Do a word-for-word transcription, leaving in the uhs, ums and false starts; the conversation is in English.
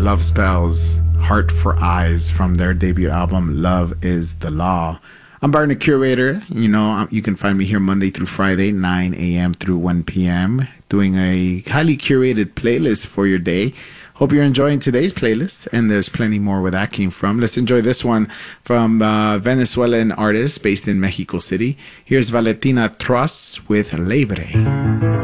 Love Spells, Heart for Eyes from their debut album, Love is the Law. I'm Barton, the curator. You know, you can find me here Monday through Friday, nine a.m. through one p.m., doing a highly curated playlist for your day. Hope you're enjoying today's playlist, and there's plenty more where that came from. Let's enjoy this one from uh, Venezuelan artist based in Mexico City. Here's Valentina Truss with Libre.